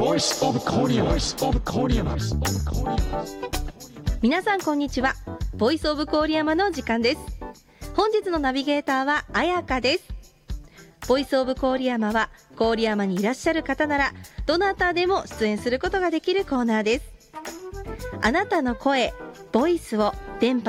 Voice of Korea。 皆さんこんにちは。ボイスオブ郡山の時間です。本日のナビゲーターは彩香です。ボイスオブ郡山は郡山にいらっしゃる方ならどなたでも出演することができるコーナーです。あなたの声、ボイスを電波